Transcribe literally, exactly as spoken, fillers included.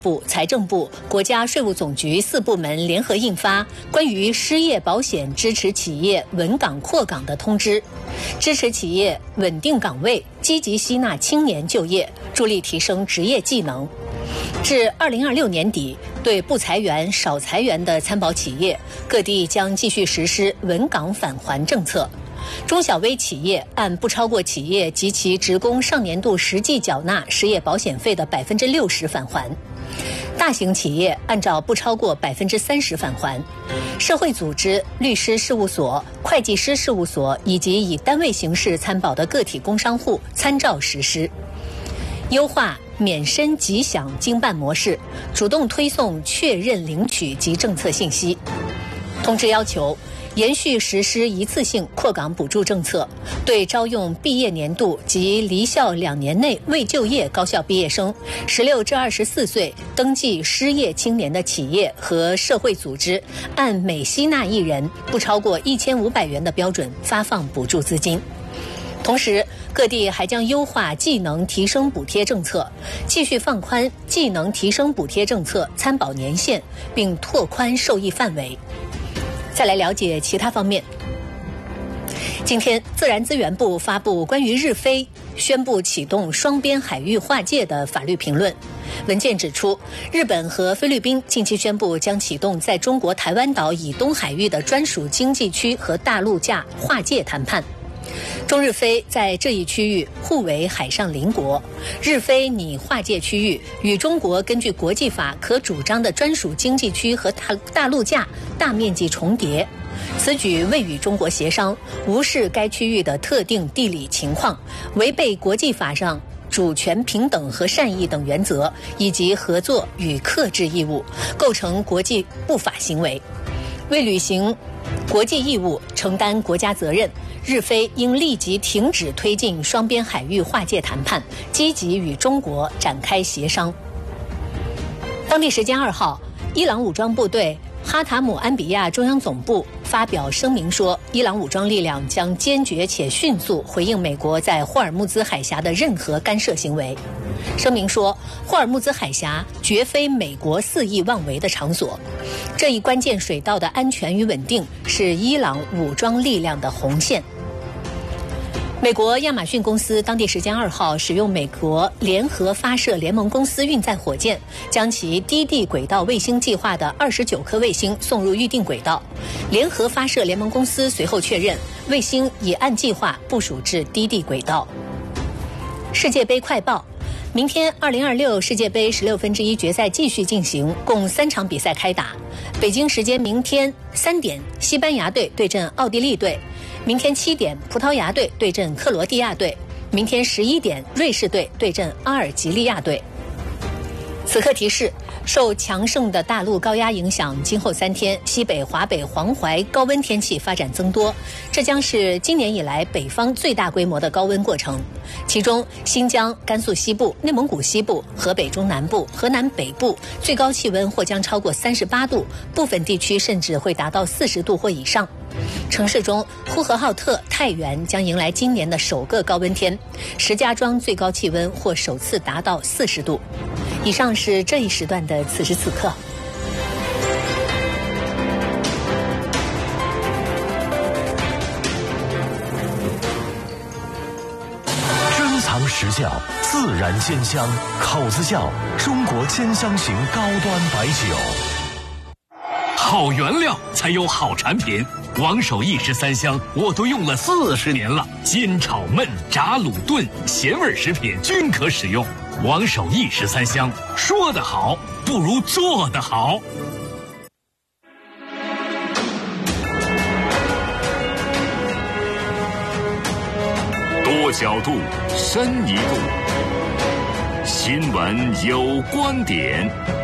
部、财政部、国家税务总局四部门联合印发关于失业保险支持企业稳岗扩岗的通知，支持企业稳定岗位，积极吸纳青年就业，助力提升职业技能。至二零二六年底，对不裁员、少裁员的参保企业，各地将继续实施稳岗返还政策。中小微企业按不超过企业及其职工上年度实际缴纳失业保险费的百分之六十返还。大型企业按照不超过百分之三十返还，社会组织、律师事务所、会计师事务所以及以单位形式参保的个体工商户参照实施。优化免申即享经办模式，主动推送确认领取及政策信息。通知要求，延续实施一次性扩岗补助政策，对招用毕业年度及离校两年内未就业高校毕业生、十六至二十四岁登记失业青年的企业和社会组织，按每吸纳一人不超过一千五百元的标准发放补助资金。同时，各地还将优化技能提升补贴政策，继续放宽技能提升补贴政策参保年限，并拓宽受益范围。再来了解其他方面。今天，自然资源部发布关于日菲宣布启动双边海域划界的法律评论。文件指出，日本和菲律宾近期宣布将启动在中国台湾岛以东海域的专属经济区和大陆架划界谈判。中日菲在这一区域互为海上邻国，日菲拟划界区域与中国根据国际法可主张的专属经济区和大大陆架大面积重叠，此举未与中国协商，无视该区域的特定地理情况，违背国际法上主权平等和善意等原则，以及合作与克制义务，构成国际不法行为。为履行国际义务，承担国家责任，日菲应立即停止推进双边海域划界谈判，积极与中国展开协商。当地时间二号，伊朗武装部队哈塔姆安比亚中央总部发表声明说，伊朗武装力量将坚决且迅速回应美国在霍尔木兹海峡的任何干涉行为。声明说，霍尔木兹海峡绝非美国肆意妄为的场所，这一关键水道的安全与稳定是伊朗武装力量的红线。美国亚马逊公司当地时间二号使用美国联合发射联盟公司运载火箭，将其低地轨道卫星计划的二十九颗卫星送入预定轨道。联合发射联盟公司随后确认，卫星已按计划部署至低地轨道。世界杯快报。明天二零二六世界杯十六分之一决赛继续进行，共三场比赛开打。北京时间明天三点，西班牙队对阵奥地利队；明天七点，葡萄牙队对阵克罗地亚队；明天十一点，瑞士队对阵阿尔及利亚队。此刻提示，受强盛的大陆高压影响，今后三天西北、华北、黄淮高温天气发展增多，这将是今年以来北方最大规模的高温过程。其中，新疆、甘肃西部、内蒙古西部、河北中南部、河南北部最高气温或将超过三十八度，部分地区甚至会达到四十度或以上。城市中，呼和浩特、太原将迎来今年的首个高温天，石家庄最高气温或首次达到四十度。以上是这一时段的此时此刻。 珍藏实窖，自然鲜香，口子窖，中国鲜香型高端白酒。 好原料才有好产品，王守义十三香我都用了四十年了，煎炒焖炸卤炖咸味食品均可使用。王守义十三香，说得好不如做得好。 多角度，深一度，新闻有观点。